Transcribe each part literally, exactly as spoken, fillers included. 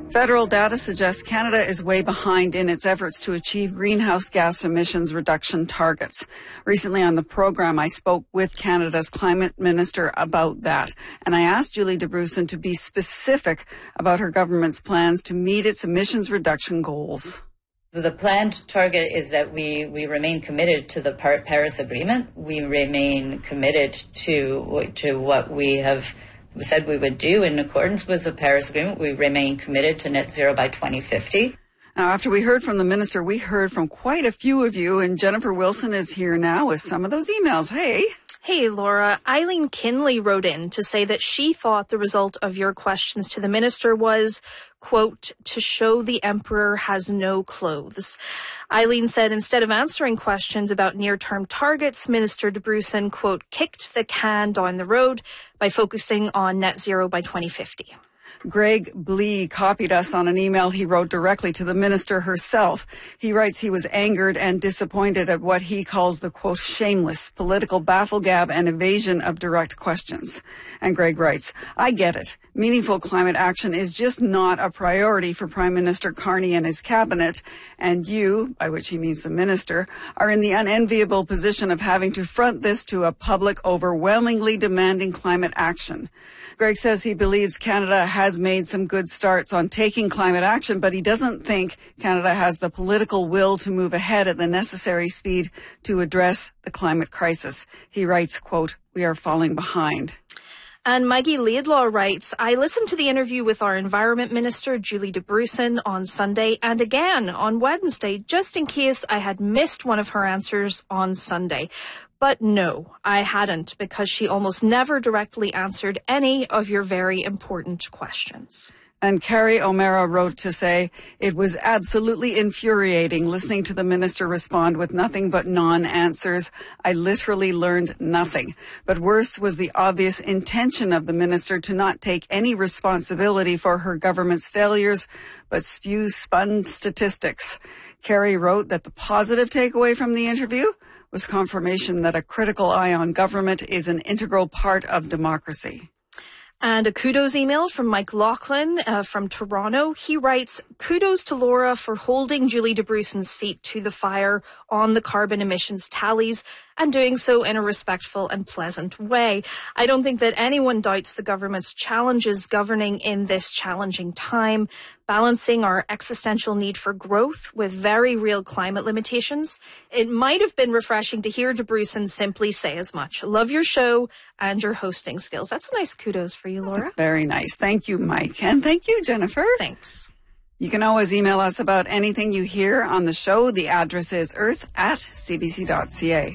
Federal data suggests Canada is way behind in its efforts to achieve greenhouse gas emissions reduction targets. Recently on the program, I spoke with Canada's climate minister about that, and I asked Julie Debrusin to be specific about her government's plans to meet its emissions reduction goals. The planned target is that we, we remain committed to the Paris Agreement. We remain committed to, to what we have We said we would do in accordance with the Paris Agreement. We remain committed to net zero by twenty fifty. Now, after we heard from the minister, we heard from quite a few of you, and Jennifer Wilson is here now with some of those emails. Hey. Hey, Laura. Eileen Kinley wrote in to say that she thought the result of your questions to the minister was, quote, to show the emperor has no clothes. Eileen said instead of answering questions about near-term targets, Minister Debrusin, quote, kicked the can down the road by focusing on net zero by twenty fifty. Greg Blee copied us on an email he wrote directly to the minister herself. He writes he was angered and disappointed at what he calls the, quote, shameless political bafflegab and evasion of direct questions. And Greg writes, I get it. Meaningful climate action is just not a priority for Prime Minister Carney and his cabinet, and you, by which he means the minister, are in the unenviable position of having to front this to a public overwhelmingly demanding climate action. Greg says he believes Canada has made some good starts on taking climate action, but he doesn't think Canada has the political will to move ahead at the necessary speed to address the climate crisis. He writes, quote, we are falling behind. And Maggie Laidlaw writes, I listened to the interview with our Environment Minister, Julie Debrusin, on Sunday and again on Wednesday, just in case I had missed one of her answers on Sunday. But no, I hadn't, because she almost never directly answered any of your very important questions. And Carrie O'Mara wrote to say, it was absolutely infuriating listening to the minister respond with nothing but non-answers. I literally learned nothing. But worse was the obvious intention of the minister to not take any responsibility for her government's failures, but spew spun statistics. Carrie wrote that the positive takeaway from the interview was confirmation that a critical eye on government is an integral part of democracy. And a kudos email from Mike Laughlin uh, from Toronto. He writes, kudos to Laura for holding Julie Debrusin's feet to the fire on the carbon emissions tallies and doing so in a respectful and pleasant way. I don't think that anyone doubts the government's challenges governing in this challenging time, balancing our existential need for growth with very real climate limitations. It might have been refreshing to hear Debrusin simply say as much. Love your show and your hosting skills. That's a nice kudos for you, Laura. Very nice. Thank you, Mike. And thank you, Jennifer. Thanks. You can always email us about anything you hear on the show. The address is earth at c b c dot c a.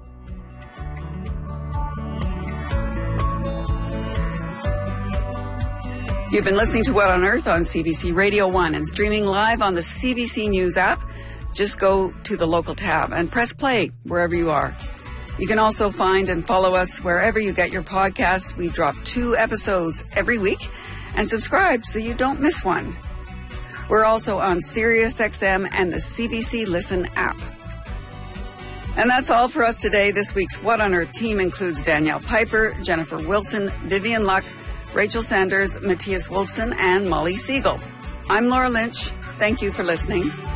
You've been listening to What on Earth on C B C Radio one and streaming live on the C B C News app. Just go to the local tab and press play wherever you are. You can also find and follow us wherever you get your podcasts. We drop two episodes every week, and subscribe so you don't miss one. We're also on Sirius X M and the C B C Listen app. And that's all for us today. This week's What on Earth team includes Danielle Piper, Jennifer Wilson, Vivian Luck, Rachel Sanders, Matthias Wolfson, and Molly Siegel. I'm Laura Lynch. Thank you for listening.